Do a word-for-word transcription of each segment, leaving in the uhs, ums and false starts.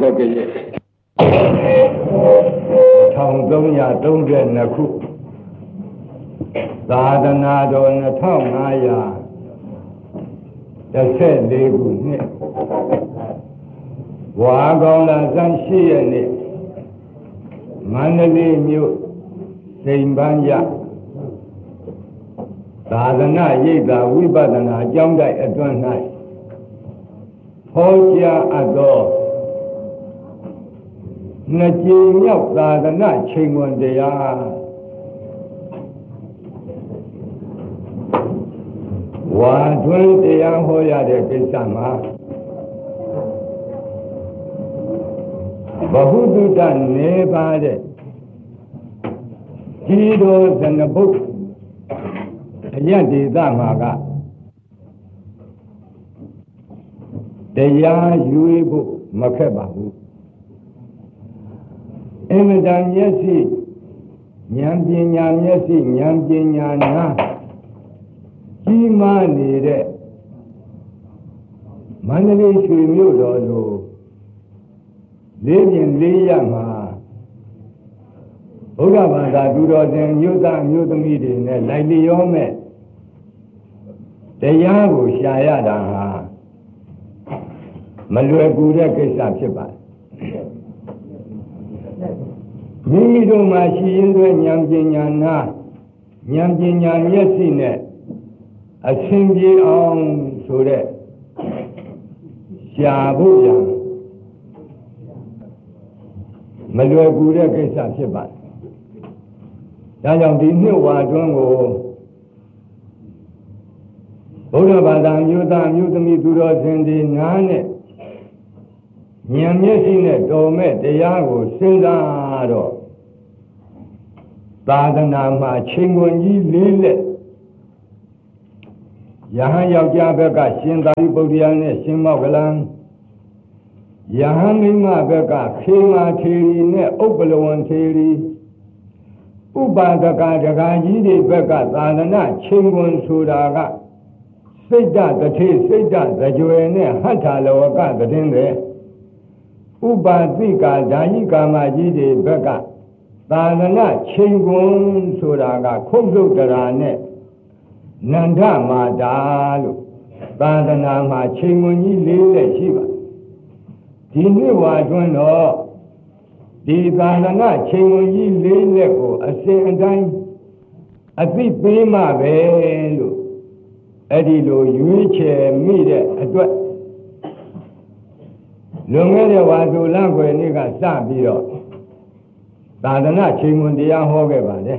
က်ကရဲ့ထောင်သုံးရာသုံးတဲ့နှစ်ခုသာသနာတော်နှစ်ထောင်ငါးရာတစ်ဆက်လေးခုနှစ်ဝါကောင်းလာဇန်ရှိရဲ့နေ့မန္တလေးမြို့စိန်ပန်းရသာသနာရိပ်သာဝိပဿနာအကြောင်းတိုက်အတွင်း၌ဟောကြားအပ်သောနှစ်ကြိမ်မြောက်သာသနာချိန်ခွင်တရားဝါတွင်တရားဟောရတဲ့ကိစ္စမှာဘဟုတုတနေပါတဲ့ဒီတော်ဇနဘုတ်အယက်ဒေသမှာကတရားယူဖို့မခက်ပါဘူးအမှန်တန်မျက်စိဉာဏ်ပညာမျက်စိဉာဏ်ပညာနာကြီးမားနေတဲ့မန္တလေးရွှေမြို့တော်လိုလေးပြင်လေးရမှာဘုရားဘာသာသူတော်စင်မြို့သားမြို့သမီးတွေနဲ့လိုက်လျောမဲ့တရားကိုရှာရတာဟာမလွယ်ကူတဲ့ကိစ္စဖြစ်ပါတယ်မိမိတို့မှာရှိရင်းသွဲဉာဏ်ပညာနာဉာဏ်ပညာမျက်စိနဲ့အရှင်းပြေအောင်ဆိုတဲ့ရှာဖို့ရမလွယ်ကူတဲ့ကိစ္စဖြစ်ပါတယ်ဒါကြောင့်ဒီနှစ်ဝါတွင်းကိုဘုရားဘာသာမျိုးသားမျိုးသမီးသူတော်စင်တွေနားနဲ့ဉာဏ်မျက်စိနဲ့တော်မဲ့တရားကိုစဉ်းစားတော့သာသနာမှာချိန်ခွင်ကြီးလေးလက်ယဟန်ယောက်ျားဘက်ကရှင်သာရိပုတ္တရာနဲ့ရှင်မောက္ကလံယဟန်မိန်းမဘက်ကခေမာထေရီနဲ့ဥပ္ပလဝံထေရီဥပါဒကဒကာကြီးတွေဘက်ကသာသနာချိန်ခွင်ဆိုတာကစိတ်တတထေစိတ်တသကြွယ်နဲ့ဟဋ္ဌလဝကသတင်းတွေဥပါတိကာဓာယိကာမကြီးတွေဘက်ကသာသနာချိန်ခွင်ဆိုတာကခုတ်သုတ္တရာနဲ့နန္ဒမာတာလို့သာသနာမှာချိန်ခွင်ကြီးလေးလက်ရှိပါဒီနှစ်ဝါတွင်တော့ဒီသာသနာချိန်ခွင်ကြီးလေးလက်ကိုအစဉ်အတိုင်းအသိပေးမှပဲလို့အဲ့ဒီလိုရွေးချယ်မိတဲ့အတွက်လွန်ခဲ့တဲ့ဝါဆိုလကွယ်နေ့ကစပြီးတော့သာသနာချိန်ခွင်တရားဟောခဲ့ပါတယ်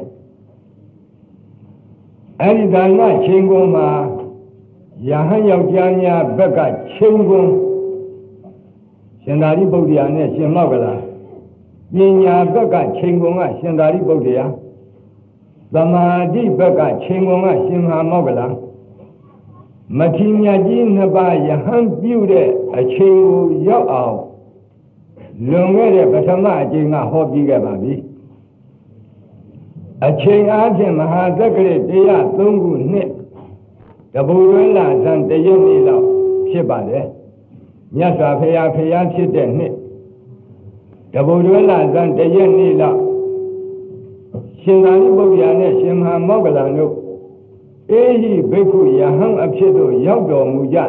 အဲ့ဒီသာသနာချိန်ခွင်မှာယဟန်ယောက်ျားများဘက်ကချိန်ခွင်ရှင်သာရိပုတ္တရာနဲ့ရှင်မောက္ကလပညာဘက်ကချိန်ခွင်ကရှင်သာရိပုတ္တရာသမာဓိဘက်ကချိန်ခွင်ကရှင်မဟာမောက္ကလမထေရမြတ်ကြီးနှစ်ပါးယဟန်ပြုတဲ့အချိန်ကိုရောက်အောင်လွန်ခဲ့တဲ့ပထမအချိန်ကဟောပြီးခဲ့ပါပြီအချိန်အားဖြင့်မဟာသက္ကရာတရားသုံးခုနှစ်တပူတွင်းလာဇန်တရက်နေ့လောက်ဖြစ်ပါတယ်မြတ်စွာဘုရားဖျားဖြစ်တဲ့နှစ်တပူတွင်းလာဇန်တရက်နေ့လောက်ရှင်သာရိပုတ္တရာနဲ့ရှင်မဟာမောက္ကလံတို့အေဟိဘိက္ခုယဟန်အဖြစ်သို့ရောက်တော်မူကြ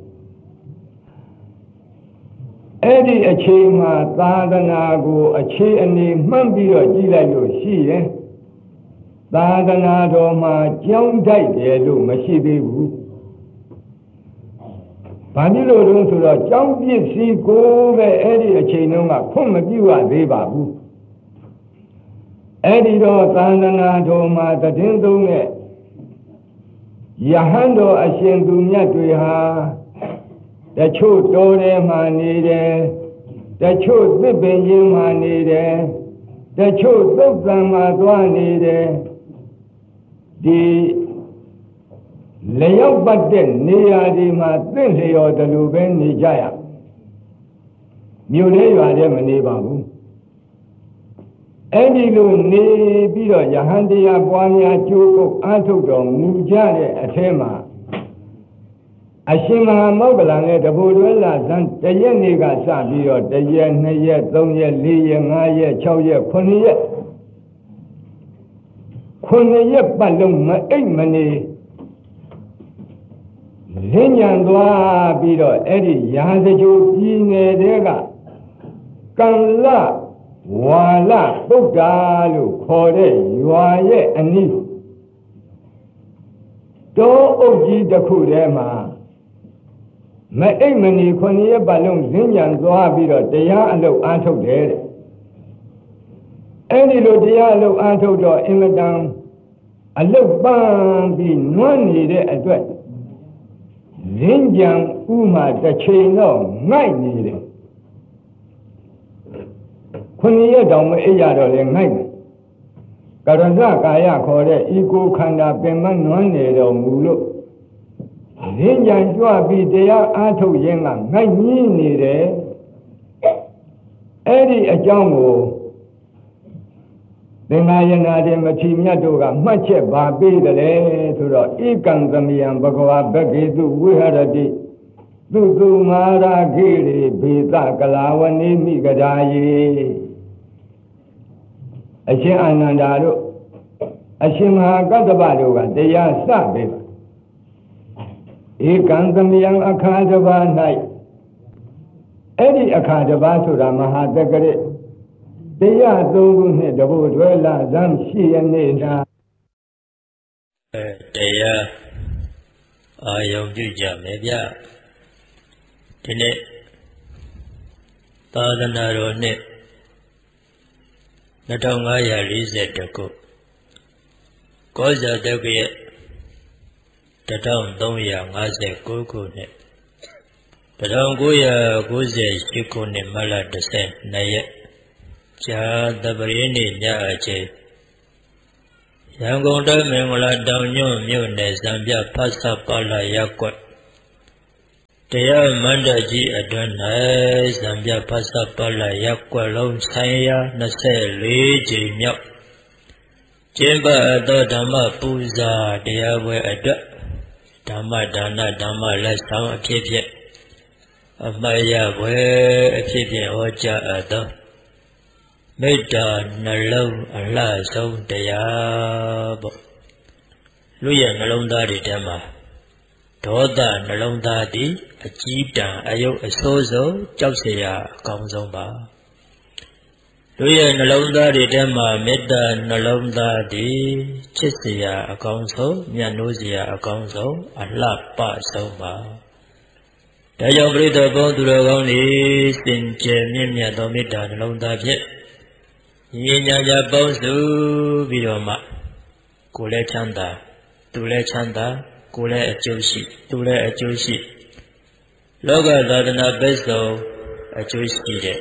အဲ့ဒီအချိန်မှာသာသနာကိုအခြေအနေမှန်းပြီးတော့ကြည့်လိုက်လို့ရှိရင်သာသနာတော်မှာကြောင်းတိုက်တယ်လို့မရှိသေးဘူး။ဘာဖြစ်လို့လဲဆိုတော့ကြောင်းပစ္စည်းကိုပဲအဲ့ဒီအချိန်တုန်းကဖွင့်မပြရသေးပါဘူး။အဲ့ဒီတော့သာသနာတော်မှာတည်င်းသုံးတဲ့ယဟန်တော်အရှင်သူမြတ်တွေဟာတချို့တော်ထဲမှာနေတယ်တချို့သစ်ပင်ရင်းမှာနေတယ်တချို့သုတ်တံမှာသွားနေတယ်ဒီလျောက်ပတ်တဲ့နေရာဒီမှာသင့်လျော်တယ်လို့ပဲနေကြရမြို့လေးရွာထဲမနေပါဘူးအဲ့ဒီလိုနေပြီးတော့ယဟန်တရားပွားများကျိုးကုတ်အားထုတ်တော်မူကြတဲ့အထဲမှာအရှင်မဟာမောဂလန်နဲ့တဘူတွဲလာဇန်တရက်နေ့ကစပြီးတော့တရက်နှစ်ရက်သုံးရက်လေးရက်ငါးရက်၆ရက်ခုနှစ်ရက်ခုနှစ်ရက်ပတ်လုံးမအိပ်မနေလင်းညံသွားပြီးတော့အဲ့ဒီရာဇဂိုပြည်နယ်တဲကကံလဝါလပုဒ္ဒါလို့ခေါ်တဲ့ရွာရဲ့အနီးတောအုပ်ကြီးတစ်ခုထဲမှာမအိပ်မနေခုနှစ်ရက်ပတ်လုံးလင်းညံသွားပြီးတော့တရားအလုပ်အားထုတ်တယ်တဲ့အဲ့ဒီလိုတရားအလုပ်အားထုတ်တော့အင်မတန်အလုပ်ပန်းပြီးနွမ်းနေတဲ့အတွက်လင်းကြံဥမာတစ်ချိန်တော့ငိုက်နေတယ်ခုနှစ်ရက်တောင်မအိပ်ရတော့လေငိုက်တယ်ကရဏကာယခေါ်တဲ့ဤကိုခန္ဓာပင်မနွမ်းနေတော်မူလို့လင်းကြံကြွပြီးတရားအားထုတ်ခြင်းကငိုက်ညင်းနေတယ်အဲ့ဒီအကြောင်းကိုသင်္ဃာယနာတိမထေမြတ်တို့ကမှတ်ချက်ပါပေးတယ်လေဆိုတော့ဧကံသမယံဘဂဝါဘဂေတုဝိဟရတိသူသူမာရာခိရိဘေသကလာဝနေမိကဒါယေအရှင်အာနန္ဒာတို့အရှင်မဟာကတ္တဗတို့ကတရားစပေးပါဧကံသမယံအခါတစ်ပါး၌အဲ့ဒီအခါတစ်ပါးဆိုတာမဟာတက္ကရာတရားသုံးခုနဲ့တဘုတွဲလာဇမ်းရှိရနေတာတရားအာယုံပြုကြမယ်ဗျဒီနေ့သာသနာတော်နှစ်နှစ်ထောင်ငါးရာလေးဆယ်တစ်ခုကောဇာတက္ကရာတစ်ထောင်သုံးရာငါးဆယ်ကိုးခုနှစ်တစ်ထောင်ကိုးရာကိုးဆယ်ရှစ်ခုနှစ်မတ်လတစ်ဆယ်နှစ်ရက်ဇာတပရိနိညအချိန်ရန်ကုန်တိုင်းမင်္ဂလာတောင်ညွန့်မြို့နယ်ဇံပြဖတ်ဆပါလာရပ်ကွက်တရားမန္တကြီးအတွင်း၌ဇံပြဖတ်ဆပါလာရပ်ကွက်လုံးဆိုင်ရာနှစ်ဆယ်လေးကြိမ်မြောက်ကျင်းပသောဓမ္မပူဇာတရားပွဲအတွက်ဓမ္မဒါနဓမ္မလက်ဆောင်အဖြစ်ဖြင့်အမှတ်ရပွဲအဖြစ်ဖြင့်ဟောကြားအပ်သောမေတ္တာနှလုံးအလှဆုံးတရားပေါ့လူရဲ့နှလုံးသားတွေထဲမှာဒေါသနှလုံးသားသည်အကြီးတန်းအယုတ်အဆိုးဆုံးကြောက်เสียအကောင်းဆုံးပါလူရဲ့နှလုံးသားတွေထဲမှာမေတ္တာနှလုံးသားသည်ချစ်เสียအကောင်းဆုံးမြတ်နိုးเสียအကောင်းဆုံးအလှပဆုံးပါဒါကြောင့်ပရိသတ်ပေါင်းသူတော်ကောင်းတွေစင်ကြယ်မြင့်မြတ်သောမေတ္တာနှလုံးသားဖြင့်ညီညာကြပေါင်းစုပြီးတော့မှကိုယ်လည်းချမ်းသာသူလည်းချမ်းသာကိုယ်လည်းအကျိုးရှိသူလည်းအကျိုးရှိလောကသာသနာ့ဘက်ဆုံးအကျိုးရှိတဲ့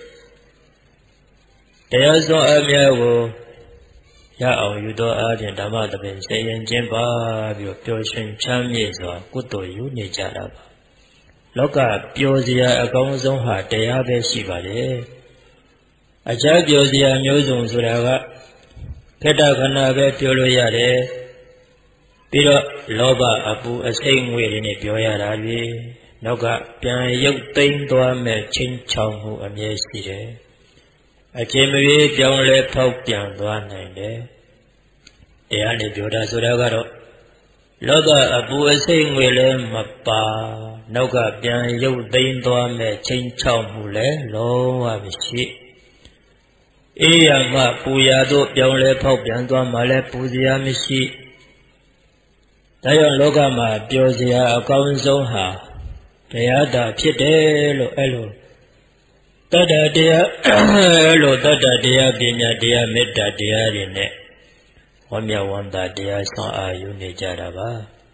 တရားစွမ်းအများကိုရအောင်ယူသောအားဖြင့်ဓမ္မသဘင်စေရင်ကျင်းပါပြီးပျော်ရွှင်ချမ်းမြေ့စွာကုသိုလ်ယူနေကြတာပါလောကပျော်စရာအကောင်းဆုံးဟာတရားပဲရှိပါတယ်အခြားပျော်စရာမျိုးစုံဆိုတာကခေတ္တခဏပဲပြောလို့ရတယ်ပြီးတော့လောဘအပူအစိမ့်ငွေတွေနဲ့ပြောရတာလေနောက်ကပြန်ရုပ်သိမ်းသွားမဲ့ချင်းချောင်မှုအမြဲရှိတယ်အချိန်မပြေပြောင်းလဲဖောက်ပြန်သွားနိုင်တယ်တရားနဲ့ပြောတာဆိုတာကတော့လောကအပူအစိမ့်ငွေလည်းမပါနောက်ကပြန်ရုပ်သိမ်းသွားမဲ့ချင်းချောင်မှုလည်းလုံးဝမရှိအေးရမှပူရတို့ပြောင်းလဲဖောက်ပြန်သွားမှလည်းပူစရာမရှိဒါကြောင့်လောကမှာပျော်စရာအကောင်းဆုံးဟာတရားတာဖြစ်တယ်လို့အဲ့လိုတတ္တတရားအဲ့လိုတတ္တတရားပညာတရားမေတ္တာတရားတွေနဲ့ဝမ်းမြောက်ဝမ်းသာတရားဆောင်အာယူနေကြတာပါ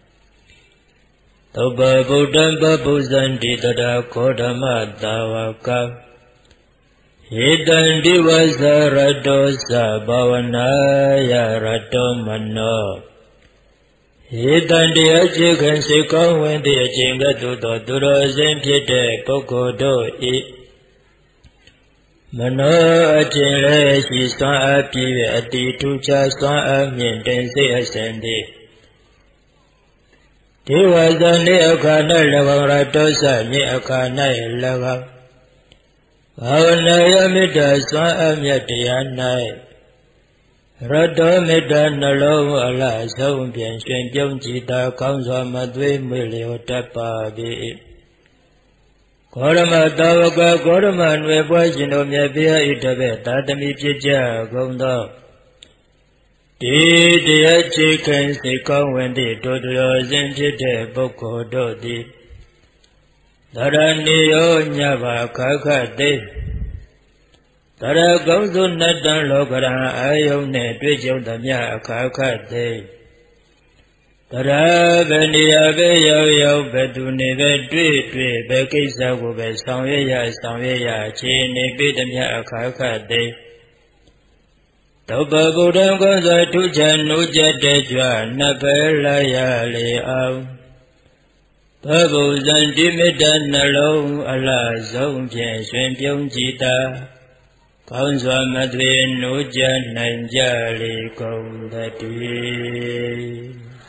သုဘဗုဒ္ဓံပပုဇ္ဇံတိတတခောဓမ္မတာဝကဧတံဒီဝဇရတောသဘာဝနာယရတောမနောဧတံတရားချေခင်စေကောင်းဝင်သည့်အချိန်ကသို့သောသူတော်စင်ဖြစ်တဲ့ပုဂ္ဂိုလ်တို့ဤမနောအခြင်းလည်းရှိစွမ်းအပ်ပြီးအတိထူးခြားစွမ်းအပ်မြင့်တင်စေအစဉ်သည်ဒေဝဇန်နေအခါ၌၎င်းရတောစမြေအခါ၌၎င်းဘာဝနာယမေတ္တာစွမ်းအမြတ်တရား၌ရတောမေတ္တာနှလုံးအလားဆုံးပြန်ရှင်ပြုံးကြည်သာကောင်းစွာမသွေးမွေလျောတတ်ပါ၏ဂေါရမသာဝကဂေါရမနွယ်ပွားရှင်တို့မြတ်ဘုရားဤတပည့်သာသမီဖြစ်ကြကုန်သောဒီတရားချေခင်စိတ်ကောင်းဝင်သည့်တို့တော်စဉ်ဖြစ်တဲ့ပုဂ္ဂိုလ်တို့သည်သရဏီယောညဘာခခသိသရကုံစုနတ္တံလောကရံအာယုန်နှင့်တွေ့ကြုံသမျှအခါခသိသရဗနေယဘေရောက်ရောက်ဘသူနေပဲတွေ့တွေ့ပဲကိစ္စကိုပဲဆောင်ရွက်ရဆောင်ရွက်ရခြေနေပြသမျှအခါခသိသုဘဗုဒ္ဓံကောစွာထုချနုကြတဲ့ကြွနှစ်ပဲလာရလေအောင်ဘဗုဇံတိမေတ္တနှလုံးအလားဆုံးဖြင့်ရှင်ပြုံးကြည်သာကောင်းစွာမသွေနုကြနိုင်ကြလေကုန်တည်း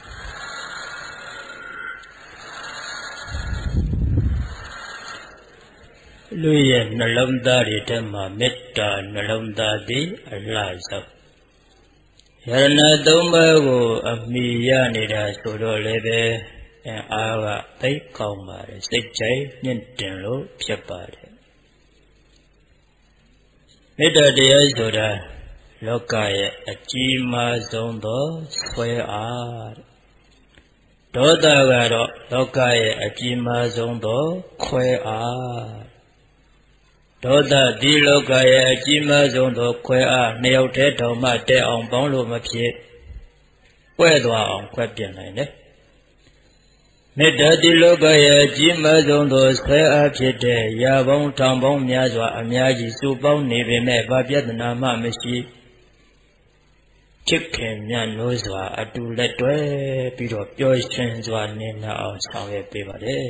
လူရဲ့နှလုံးသားတွေထဲမှာမေတ္တာနှလုံးသားသည်အလားဆုံးယရဏသုံးပါးကိုအမိရနေတာဆိုတော့လည်းပဲအားကသိကောင်းပါတယ်စိတ်ကြိုက်မြင့်တင်လို့ဖြစ်ပါတယ်မေတ္တာတရားဆိုတာလောကရဲ့အကြီးမားဆုံးသောဆွဲအားဒေါသကတော့လောကရဲ့အကြီးမားဆုံးသောခွဲအားဒေါသဒီလောကရဲ့အကြီးမားဆုံးသောခွဲအားနှစ်ယောက်တည်းတော်မှတဲအောင်ပေါင်းလို့မဖြစ်ကွဲသွားအောင်ခွဲပြနိုင်တယ်မေတ္တာဒီလောကရဲ့အကြီးမားဆုံးသောဆွဲအားဖြစ်တဲ့ရာပေါင်းထောင်ပေါင်းများစွာအများကြီးစုပေါင်းနေပေမဲ့ဘာပြဿနာမှမရှိချစ်ခင်မြတ်လို့စွာအတူလက်တွဲပြီးတော့ပျော်ရွှင်စွာနေနာအောင်ဆောင်ရွက်ပေးပါတယ်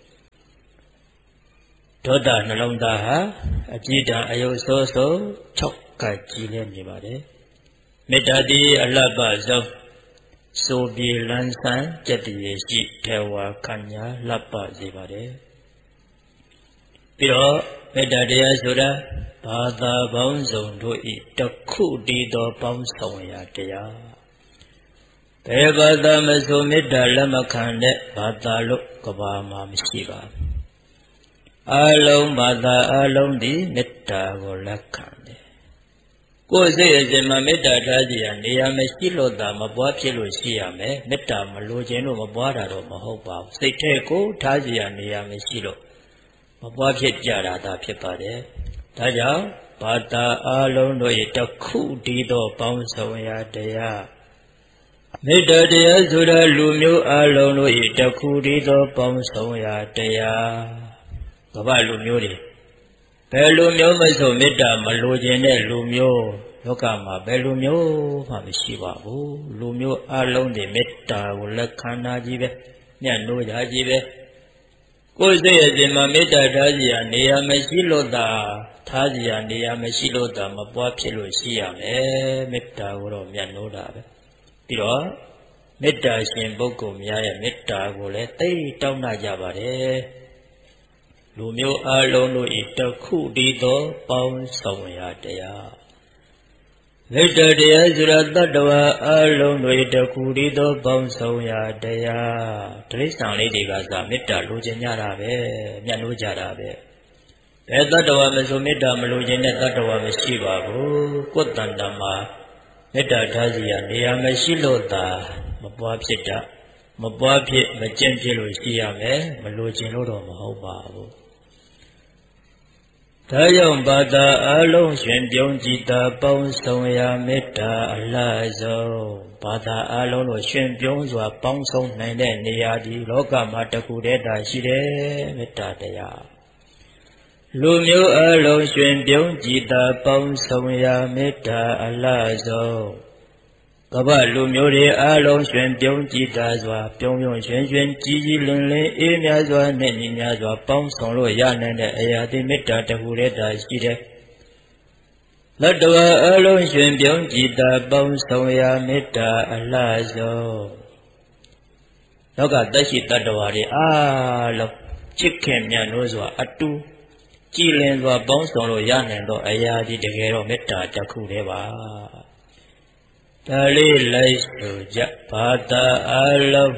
ဒေါသနှလုံးသားဟာအကြည်တံအယုတ်ဆိုးဆိုး၆ကကြည်လဲနေပါတယ်မေတ္တာဒီအလတ်ပဆုံးဆိုပြေလန်းဆန်းကြက်တည်ရှိထေဝါခဏာလပ်ပစေပါတယ်ပြီးတော့မေတ္တာတရားဆိုတာဘာသာပေါင်းစုံတို့ဤတခုတည်းသောပေါင်းဆောင်ရာတရားဘယ်ဘာသာမဆိုမေတ္တာလက်မခံတဲ့ဘာသာလို့ကဘာမှာမရှိပါဘူးအလုံးဘာသာအလုံးသည်မေတ္တာကိုလက်ခံတယ်ကိုယ်စိတ်အစဉ်မှာမေတ္တာထားကြရနေရာမရှိလို့သာမပွားဖြစ်လို့ရှိရမယ်မေတ္တာမလိုခြင်းလို့မပွားတာတော့မဟုတ်ပါဘူးစိတ်ထဲကိုထားကြရနေရာမရှိလို့မပွားဖြစ်ကြတာသာဖြစ်ပါတယ်ဒါကြောင့်ဘာသာအလုံးတို့၏တခုတည်းသောပေါင်းစုံရာတရားမေတ္တာတရားဆိုတာလူမျိုးအလုံးတို့၏တခုတည်းသောပေါင်းစုံရာတရားကမ္ဘာလူမျိုးတွေဘယ်လူမျိုးမဆိုမေတ္တာမလိုချင်တဲ့လူမျိုးလောကမှာဘယ်လူမျိုးမှမရှိပါဘူးလူမျိုးအလုံးတွေမေတ္တာကိုလက်ခံတာကြီးပဲညှနိုးကြကြီးပဲကိုယ်စိတ်အစဉ်မှာမေတ္တာထားစီရနေရာမရှိလို့သာထားစီရနေရာမရှိလို့သာမပွားဖြစ်လို့ရှိရမယ်မေတ္တာကိုတော့ညှနိုးတာပဲပြီးတော့မေတ္တာရှင်ပုဂ္ဂိုလ်များရဲ့မေတ္တာကိုလည်းသိတောင်းတကြပါတယ်လူမျိုးအလုံးတို့ဤတခုတည်းသောပေါင်းဆောင်ရာတရားမေတ္တာတရားဆိုတာတတ္တဝါအလုံးတို့တခုတည်းသောပေါင်းဆောင်ရာတရားတိရစ္ဆာန်လေးတွေကသာမေတ္တာလိုချင်ကြတာပဲမျက်နှိုးကြတာပဲဘယ်တတ္တဝါမဆိုမေတ္တာမလိုချင်တဲ့တတ္တဝါမရှိပါဘူးကိုယ်တန်တမှာမေတ္တာထားစီရနေရာမရှိလို့သာမပွားဖြစ်တာမပွားဖြစ်မကျင့်ဖြစ်လို့ရှိရမယ်မလိုချင်လို့တော့မဟုတ်ပါဘူးဒါကြောင့်ဘာသာအလုံးရှင်ပြုံးကြည်သာပေါင်းဆောင်ရာမေတ္တာအလားဆုံးဘာသာအလုံးတို့ရှင်ပြုံးစွာပေါင်းဆောင်နိုင်တဲ့နေရာဒီလောကမှာတခုတည်းသာရှိတယ်မေတ္တာတရားလူမျိုးအလုံးရှင်ပြုံးကြည်သာပေါင်းဆောင်ရာမေတ္တာအလားဆုံးကမ္ဘာလူမျိုးတွေအလုံးရှင်ပြုံးကြည်သာစွာပြုံးပြုံးရှင်ရှင်ကြည်ကြည်လင်လင်အေးမြစွာနဲ့ညီများစွာပေါင်းဆောင်လို့ရနိုင်တဲ့အရာဒီမေတ္တာတခုတည်းသာရှိတယ်။လက်တော်အလုံးရှင်ပြုံးကြည်သာပေါင်းဆောင်ရာမေတ္တာအလားဆုံးလောကသက်ရှိတတ္တဝါတွေအားလုံးချစ်ခင်မြတ်လို့စွာအတူကြည်လင်စွာပေါင်းဆောင်လို့ရနိုင်သောအရာကြီးတကယ်တော့မေတ္တာတစ်ခုတည်းပါဒါလေးလိုက်ဆိုကြဘာသာအလုံး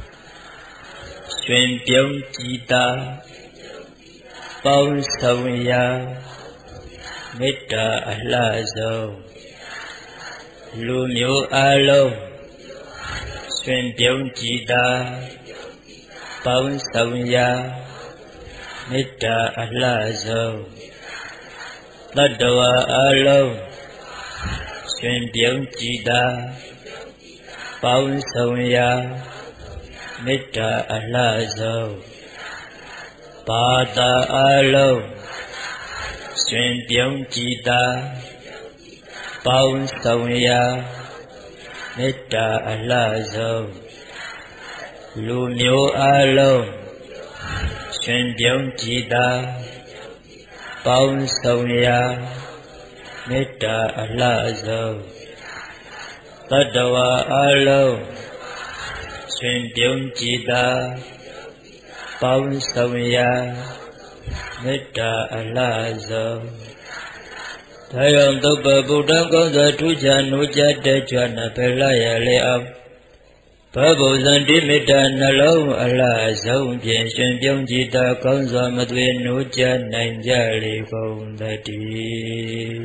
ရှင်ပြုံးကြည်တာပေါင်းဆောင်ရာမေတ္တာအလှဆုံးလူမျိုးအလုံးရှင်ပြုံးကြည်တာပေါင်းဆောင်ရာမေတ္တာအလှဆုံးတတ္တဝါအလုံးရှင်ပြုံးကြည်တာပေါင်းဆောင်ရာမေတ္တာအလှဆုံးဘာသာအလုံးရှင်ပြုံးကြည်တာပေါင်းဆောင်ရာမေတ္တာအလှဆုံးလူမျိုးအလုံးရှင်ပြုံးကြည်တာပေါင်းဆောင်ရာမေတ္တာအလှဆုံးတတ္တဝါအလုံးရှင်ပြုံးကြည်တာပေါင်းဆောင်ရာမေတ္တာအလှဆုံးဒါကြောင့်သုဘဗုဒ္ဓံကောင်းစွာထူးခြားနိုးကြတဲ့ကြွနာဖယ်လာရလေအောင်ဘဗုဇံတိမေတ္တာနှလုံးအလှဆုံးဖြင့်ရှင်ပြုံးကြည်တာကောင်းစွာမသွေနိုးကြနိုင်ကြလေကုန်သတည်း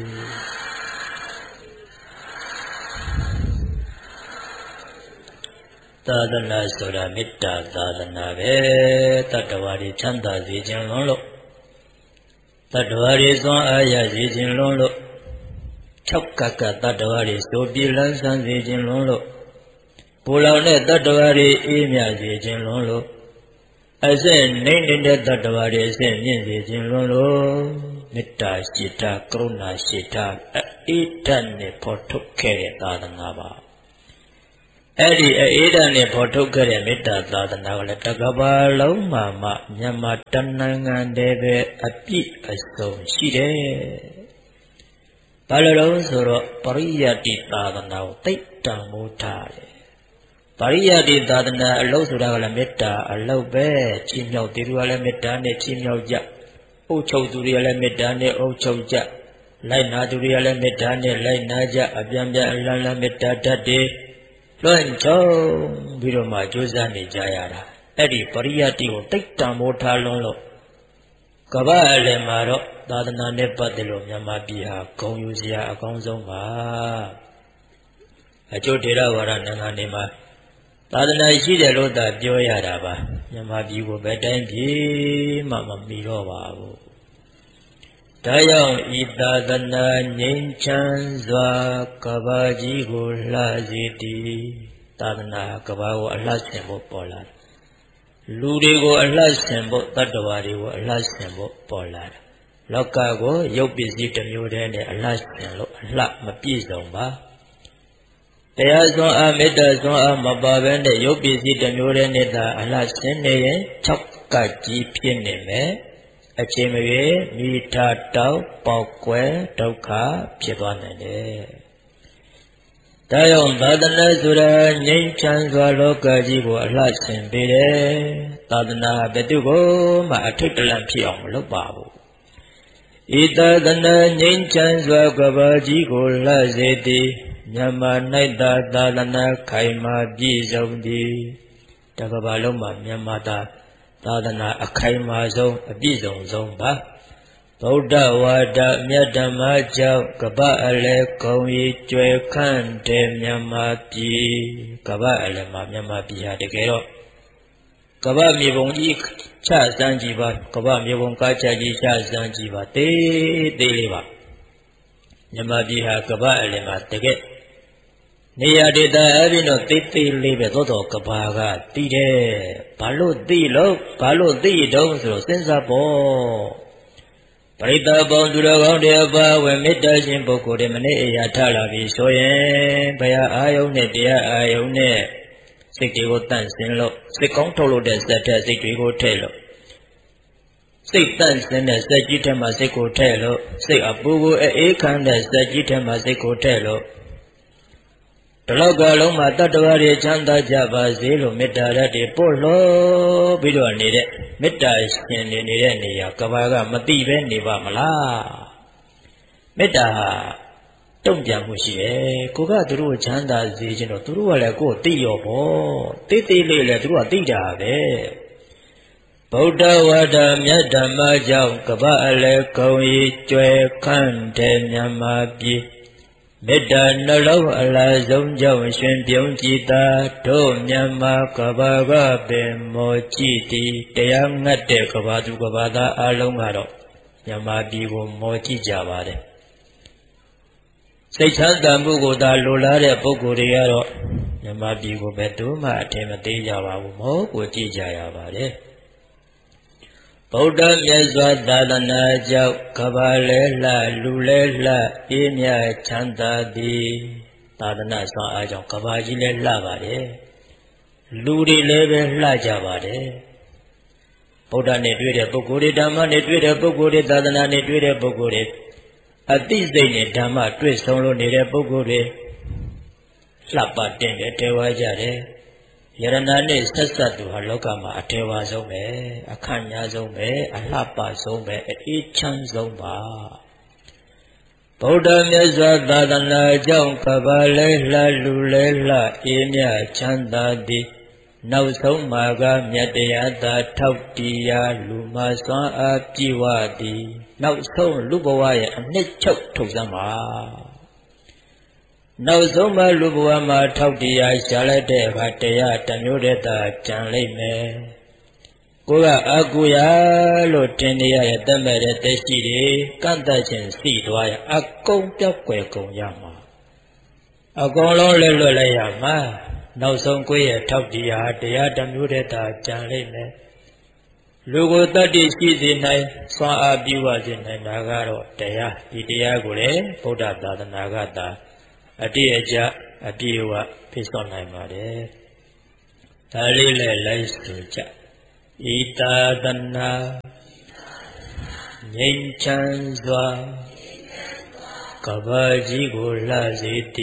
သာသနာဆိုတာမေတ္တာသာသနာပဲတတ္တဝါတွေချမ်းသာစေခြင်းလွန်းလို့တတ္တဝါတွေသွန်အားရစေခြင်းလွန်းလို့၆ကကတတ္တဝါတွေဆိုပြလန်းဆန်းစေခြင်းလွန်းလို့ပူလောင်တဲ့တတ္တဝါတွေအေးမြစေခြင်းလွန်းလို့အစစ်နှိမ့်နေတဲ့တတ္တဝါတွေအစစ်မြင့်စေခြင်းလွန်းလို့မေတ္တာရှိတာကရုဏာရှိတာအေးဓာတ်နဲ့ဖော်ထုတ်ခဲ့တဲ့သာသနာပါအဲ့ဒီအေးဓာတ်နဲ့ဖော်ထုတ်ခဲ့တဲ့မေတ္တာသာသနာကလည်းတကဘာလုံးမှာမှမြန်မာတနိုင်ငံတည်းပဲအပြည့်အစုံရှိတယ်။ဘာလို့လဲဆိုတော့ပရိယတ္တိသာသနာကိုသိတံမိုးထားတယ်။ပရိယတ္တိသာသနာအလုပ်ဆိုတာကလည်းမေတ္တာအလုပ်ပဲချီးမြှောက်သူတွေကလည်းမေတ္တာနဲ့ချီးမြှောက်ကြ။အုပ်ချုပ်သူတွေကလည်းမေတ္တာနဲ့အုပ်ချုပ်ကြ။လိုက်နာသူတွေကလည်းမေတ္တာနဲ့လိုက်နာကြအပြန်ပြန်အလန်းလန်းမေတ္တာတတ်တယ်လွှမ်းခြုံပြီးတော့မှကြိုးစားနေကြရတာအဲ့ဒီပရိယတ္တိကိုတိတ်တံမိုးထားလွန်းလို့ကမ္ဘာအလယ်မှာတော့သာသနာနဲ့ပတ်သက်လို့မြန်မာပြည်ဟာဂုဏ်ယူစရာအကောင်းဆုံးပါအကျိုးထေရဝါဒနိုင်ငံတွေမှာသာသနာရှိတယ်လို့သာပြောရတာပါမြန်မာပြည်ကိုဘယ်တိုင်းပြည်မှမမီတော့ပါဘူးဒါကြောင့်ဤသာသနာငြိမ်းချမ်းစွာကမ္ဘာကြီးကိုလှစေတည်သာသနာကမ္ဘာကိုအလှဆင်ဖို့ပေါ်လာတယ်လူတွေကိုအလှဆင်ဖို့တတ္တဝါတွေကိုအလှဆင်ဖို့ပေါ်လာတယ်လောကကိုရုပ်ပစ္စည်းတစ်မျိုးတည်းနဲ့အလှဆင်လို့အလှမပြည့်စုံပါတရားစွမ်းအားမေတ္တာစွမ်းအားမပါဘဲနဲ့ရုပ်ပစ္စည်းတစ်မျိုးတည်းနဲ့သာအလှဆင်နေရင်၆ကကြီးဖြစ်နေမယ်အချိန်မရွေးမိထားတောက်ပေါက်ကွယ်ဒုက္ခဖြစ်သွားနိုင်တယ်။ဒါကြောင့်သာသနာဆိုတာငြိမ်းချမ်းစွာလောကကြီးကိုအလှဆင်ပေးတယ်။သာသနာဘယ်သူကိုမှအထိတ်တလန့်ဖြစ်အောင်မလုပ်ပါဘူး။ဤသာသနာငြိမ်းချမ်းစွာကမ္ဘာကြီးကိုလှစေသည်မြန်မာ၌သာသာသနာခိုင်မာပြည့်စုံသည်တကမ္ဘာလုံးမှာမြန်မာသာသာသနာအခိုင်မာဆုံးအပြည့်စုံဆုံးပါဗုဒ္ဓဝါဒမြတ်ဓမ္မကြောင့်ကပ္ပအလဲဂုံရီကျွယ်ခန့်တဲ့မြန်မာပြည်ကပ္ပအလဲမှာမြန်မာပြည်ဟာတကယ်တော့ကပ္ပမြေပုံကြီးချစမ်းကြည့်ပါကပ္ပမြေပုံကားချကြီးချစမ်းကြည့်ပါတေးသေးလေးပါမြန်မာပြည်ဟာကပ္ပအလဲမှာတကယ်နေရာဒေသအပြင်တော့တိတ်တိတ်လေးပဲသို့တော်ကဘာကတည်တယ်ဘာလို့သိလို့ဘာလို့သိတော့ဆိုတော့စဉ်းစားဖို့ပရိသတ်ပေါင်းသူတော်ကောင်းတွေအပါဝင်မေတ္တာရှင်ပုဂ္ဂိုလ်တွေမနေ့အရာထလာပြီဆိုရင်ဘုရားအာယုန်နဲ့တရားအာယုန်နဲ့စိတ်တွေကိုတန့်စင်လို့စိတ်ကောင်းထုတ်လို့တဲ့စက်တဲ့စိတ်တွေကိုထည့်လို့စိတ်တန့်စင်တဲ့စက်ကြီးထဲမှာစိတ်ကိုထည့်လို့စိတ်အပူကိုအေးခမ်းတဲ့စက်ကြီးထဲမှာစိတ်ကိုထည့်လို့တလောကလုံးမှာတတ္တဝါတွေချမ်းသာကြပါစေလို့မေတ္တာဓာတ်တွေပို့လို့ပြီးတော့နေတဲ့မေတ္တာရှင်နေနေတဲ့နေရာကဘာကမသိပဲနေပါမလားမေတ္တာတုံ့ပြန်မှုရှိတယ်ကိုကသူတို့ချမ်းသာစေခြင်းတော့သူတို့ကလည်းကိုယ်သိရောပေါ့တိတိလေးလည်းသူတို့ကသိတာပဲဗုဒ္ဓဝါဒမြတ်ဓမ္မကြောင့်ကပ္ပအလဲကုံရီကျွဲခန့်တဲ့မြန်မာပြည်မေတ္တာနှလုံးအလားဆုံးကြောင့်ရှင်ပြုံးကြည်သာတို့မြန်မာကပ္ပကပင်မောကြည်သည်တရားငတ်တဲ့ကပ္ပသူကပ္ပသားအလုံးကတော့မြန်မာပြည်ကိုမောကြည့်ကြပါတယ်စိတ်ချမ်းသာမှုကိုသာလိုလားတဲ့ပုဂ္ဂိုလ်တွေကတော့မြန်မာပြည်ကိုဘယ်သူမှအထင်မသေးကြပါဘူးမောကိုကြည့်ကြရပါတယ်ဗုဒ္ဓမြတ်စွာသာသနာကြောင့်ကဘာလဲလှလူလဲလှအေးမြချမ်းသာသည်သာသနာစွာအားကြောင့်ကဘာကြီးလဲလှပါတယ်လူတွေလည်းပဲလှကြပါတယ်ဗုဒ္ဓနဲ့တွေ့တဲ့ပုဂ္ဂိုလ်တွေဓမ္မနဲ့တွေ့တဲ့ပုဂ္ဂိုလ်တွေသာသနာနဲ့တွေ့တဲ့ပုဂ္ဂိုလ်တွေအတိစိတ်နဲ့ဓမ္မတွေ့ဆုံလို့နေတဲ့ပုဂ္ဂိုလ်တွေလှပတင်တယ်တဲဝါကြတယ်ယရဏနဲ့ဆက်ဆက်သူဟာလောကမှာအထေဝါဆုံးပဲအခန့်ညာဆုံးပဲအလှပဆုံးပဲအေးချမ်းဆုံးပါဗုဒ္ဓမြတ်စွာသာသနာကြောင့်ကဘာလဲလှလူလဲလှအေးမြချမ်းသာသည်နောက်ဆုံးမှာကမြတ်တရားသာထောက်တည်ရာလူမစွမ်းအားပြည့်ဝသည်နောက်ဆုံးလူဘဝရဲ့အနှစ်ချုပ်ထုတ်စမ်းပါနောက်ဆုံးမှလူဘဝမှာထောက်တရားရှာလိုက်တဲ့အခါတရားတစ်မျိုးတည်းသာကြံလိုက်မယ်ကိုကအကူရလို့တင်နေရတဲ့တတ်မဲ့တဲ့တက်ရှိတွေကန့်တတ်ခြင်းစီသွားရအကုန်ပြောက်ွယ်ကုန်ရမှာအကုန်လုံးလွတ်လွတ်လိုက်ရမှာနောက်ဆုံးကိုယ့်ရဲ့ထောက်တရားတရားတစ်မျိုးတည်းသာကြံလိုက်မယ်လူကိုတတ္တိရှိစေနိုင်စွမ်းအားပြုဝစေနိုင်တာကတော့တရားဒီတရားကိုလေဗုဒ္ဓသာသနာကသာအတိအကျအပြည့်အဝပြည့်စုံနိုင်ပါတယ်ဒါလေးလည်းလိုက်ဆိုကြဤသာသနာငြိမ်းချမ်းစွာကဘာကြီးကိုလှစေတ